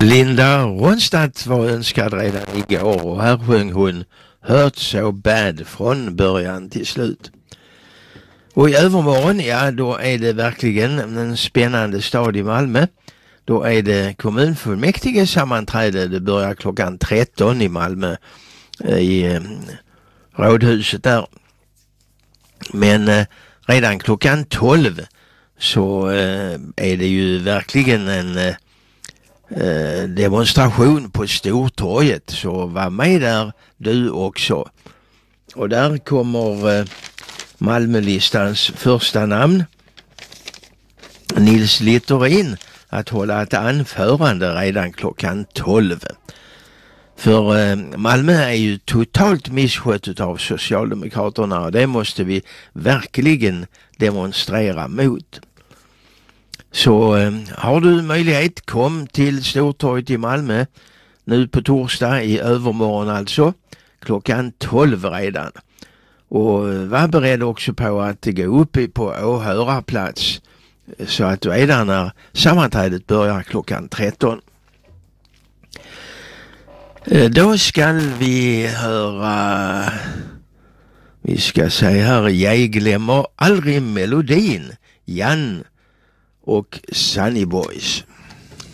Linda Ronstadt var önskad redan igår och här sjöng hon Hurt So Bad från början till slut. Och i övermorgon, ja, då är det verkligen en spännande stad i Malmö. Då är det kommunfullmäktige sammanträde. Det börjar klockan 13 i Malmö i rådhuset där. Men redan klockan 12 så är det ju verkligen en demonstration på Stortorget. Så var med där du också. Och där kommer Malmölistans första namn, Nils Littorin, att hålla ett anförande redan klockan 12. För Malmö är ju totalt misskött av Socialdemokraterna och det måste vi verkligen demonstrera mot. Så har du möjlighet, kom till Stortorget i Malmö nu på torsdag i övermorgon alltså, klockan 12 redan. Och var beredd också på att gå upp på åhörarplats så att du är där när sammanträdet börjar klockan 13. Då ska vi höra, vi ska säga här, Jag glömmer aldrig melodin, Jan och Sunny Boys.